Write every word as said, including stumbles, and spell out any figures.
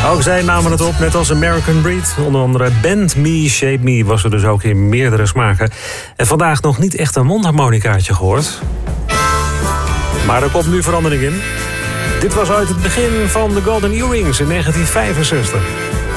Ook zij namen het op, net als American Breed. Onder andere Bend Me, Shape Me was er dus ook in meerdere smaken. En vandaag nog niet echt een mondharmonicaatje gehoord. Maar er komt nu verandering in. Dit was uit het begin van de Golden Earrings in negentien vijfenzestig.